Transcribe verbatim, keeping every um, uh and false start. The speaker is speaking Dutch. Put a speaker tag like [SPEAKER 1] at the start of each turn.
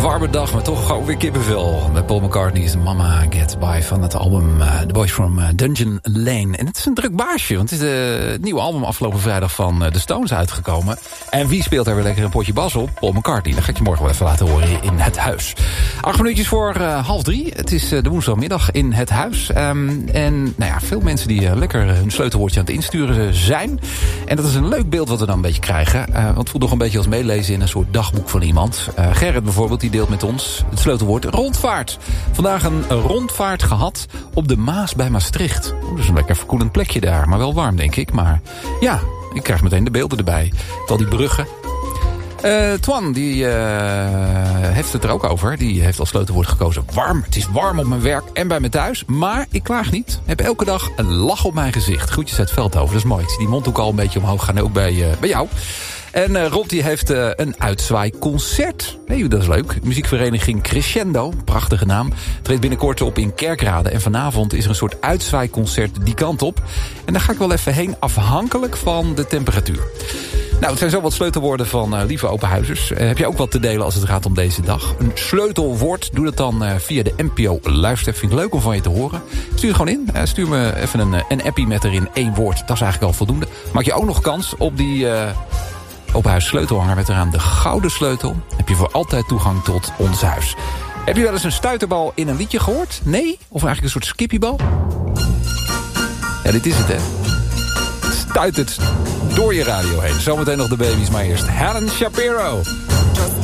[SPEAKER 1] warme dag, maar toch gewoon weer kippenvel. Met Paul McCartney's Mama Gets By van het album uh, The Boys from uh, Dungeon Lane. En het is een druk baasje, want het is uh, het nieuwe album afgelopen vrijdag van uh, The Stones uitgekomen. En wie speelt er weer lekker een potje bas op? Paul McCartney. Dat ga ik je morgen wel even laten horen in het huis. Acht minuutjes voor uh, half drie. Het is uh, de woensdagmiddag in het huis. Um, en nou ja, veel mensen die uh, lekker hun sleutelwoordje aan het insturen zijn. En dat is een leuk beeld wat we dan een beetje krijgen. Uh, want het voelt nog een beetje als meelezen in een soort dagboek van iemand. Uh, Gerrit bijvoorbeeld, die deelt met ons het sleutelwoord rondvaart. Vandaag een rondvaart gehad op de Maas bij Maastricht. Oh, dat is een lekker verkoelend plekje daar, maar wel warm denk ik. Maar ja, ik krijg meteen de beelden erbij. Al die bruggen. Uh, Twan, die uh, heeft het er ook over. Die heeft als sleutelwoord gekozen warm. Het is warm op mijn werk en bij me thuis. Maar ik klaag niet. Heb elke dag een lach op mijn gezicht. Groetjes uit Veldhoven, dat is mooi. Ik zie die mond ook al een beetje omhoog gaan, ook bij, uh, bij jou. En uh, Rob die heeft uh, een uitzwaaiconcert. Nee, dat is leuk. Muziekvereniging Crescendo, prachtige naam. Treedt binnenkort op in Kerkrade. En vanavond is er een soort uitzwaaiconcert die kant op. En daar ga ik wel even heen, afhankelijk van de temperatuur. Nou, het zijn zo wat sleutelwoorden van uh, lieve openhuizers. Uh, heb je ook wat te delen als het gaat om deze dag? Een sleutelwoord, doe dat dan uh, via de N P O Luister. Vind ik leuk om van je te horen. Stuur het gewoon in. Uh, stuur me even een, een appie met erin één woord. Dat is eigenlijk al voldoende. Maak je ook nog kans op die uh, openhuis sleutelhanger met eraan de gouden sleutel. Heb je voor altijd toegang tot ons huis. Heb je wel eens een stuiterbal in een liedje gehoord? Nee? Of eigenlijk een soort skippiebal? Ja, dit is het, hè? Stuit het door je radio heen. Zometeen nog de baby's, maar eerst Helen Shapiro.